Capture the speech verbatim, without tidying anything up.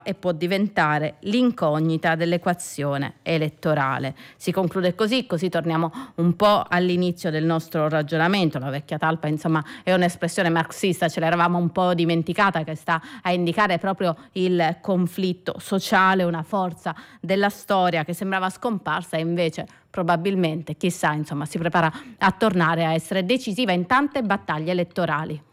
e può diventare l'incognita dell'equazione elettorale. Si conclude così, così torniamo un po' all'inizio del nostro ragionamento. La vecchia talpa, insomma, è un'espressione marxista, ce l'eravamo un po' dimenticata, che sta a indicare proprio il conflitto sociale, una forza della storia che sembrava scomparsa e invece probabilmente, chissà, insomma, si prepara a tornare a essere decisiva in tante battaglie elettorali.